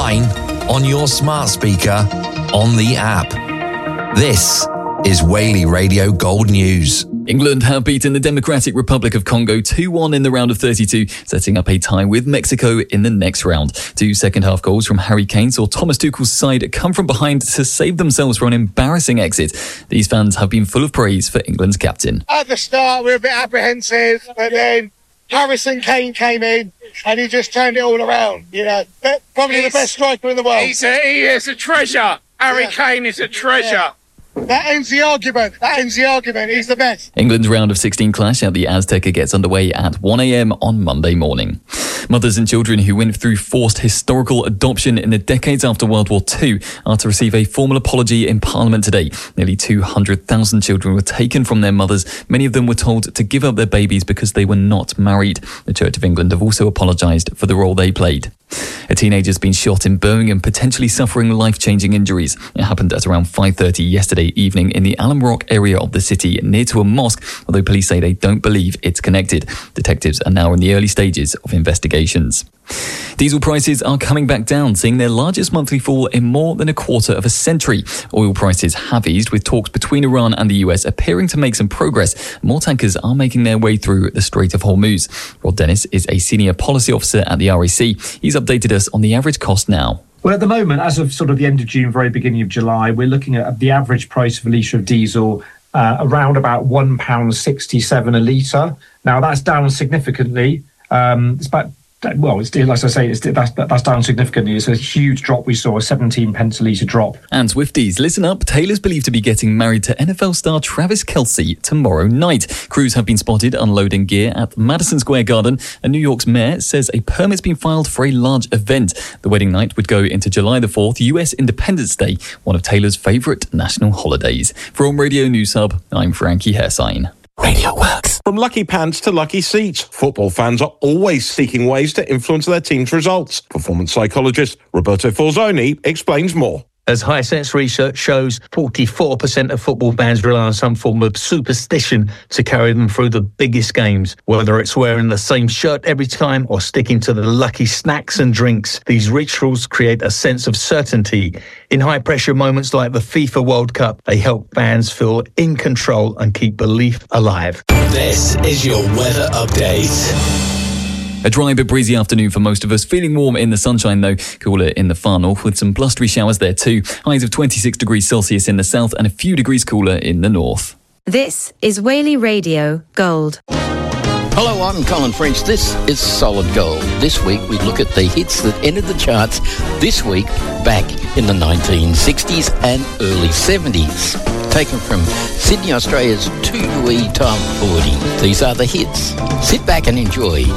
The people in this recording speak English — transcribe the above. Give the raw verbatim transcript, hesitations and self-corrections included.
online, on your smart speaker, on the app. This is Whaley Radio Gold News. England have beaten the Democratic Republic of Congo two one in the round of thirty-two, setting up a tie with Mexico in the next round. Two second-half goals from Harry Kane saw Thomas Tuchel's side come from behind to save themselves from an embarrassing exit. These fans have been full of praise for England's captain. At the start, we were a bit apprehensive, but then Harrison Kane came in and he just turned it all around. You know, probably he's, the best striker in the world. He's a, he is a treasure. Harry yeah. Kane is a treasure. Yeah. That ends the argument. That ends the argument. He's the best. England's round of sixteen clash at the Azteca gets underway at one a.m. on Monday morning. Mothers and children who went through forced historical adoption in the decades after World War Two are to receive a formal apology in Parliament today. Nearly two hundred thousand children were taken from their mothers. Many of them were told to give up their babies because they were not married. The Church of England have also apologised for the role they played. A teenager has been shot in Birmingham, potentially suffering life-changing injuries. It happened at around five thirty yesterday evening in the Alum Rock area of the city, near to a mosque, although police say they don't believe it's connected. Detectives are now in the early stages of investigations. Diesel prices are coming back down, seeing their largest monthly fall in more than a quarter of a century. Oil prices have eased, with talks between Iran and the U S appearing to make some progress. More tankers are making their way through the Strait of Hormuz. Rod Dennis is a senior policy officer at the R A C. He's updated us on the average cost now. Well, at the moment, as of sort of the end of June, very beginning of July, we're looking at the average price of a litre of diesel uh, around about one pound sixty-seven a litre. Now, that's down significantly. Um, it's about Well, it's, as I say, it's, that's, that's down significantly. It's a huge drop. We saw a seventeen pence a litre drop. And Swifties, listen up. Taylor's believed to be getting married to N F L star Travis Kelce tomorrow night. Crews have been spotted unloading gear at Madison Square Garden, and New York's mayor says a permit's been filed for a large event. The wedding night would go into July the fourth, U S Independence Day, one of Taylor's favourite national holidays. From Radio News Hub, I'm Frankie Hersign. Radio works. From lucky pants to lucky seats, football fans are always seeking ways to influence their team's results. Performance psychologist Roberto Falzoni explains more. As Hisense research shows, forty-four percent of football fans rely on some form of superstition to carry them through the biggest games. Whether it's wearing the same shirt every time or sticking to the lucky snacks and drinks, these rituals create a sense of certainty. In high-pressure moments like the FIFA World Cup, they help fans feel in control and keep belief alive. This is your weather update. A dry but breezy afternoon for most of us. Feeling warm in the sunshine though. Cooler in the far north with some blustery showers there too. Highs of twenty-six degrees Celsius in the south and a few degrees cooler in the north. This is Whaley Radio Gold. Hello, I'm Colin French. This is Solid Gold. This week we look at the hits that entered the charts this week back in the nineteen sixties and early seventies. Taken from Sydney, Australia's two E Time forty. These are the hits. Sit back and enjoy.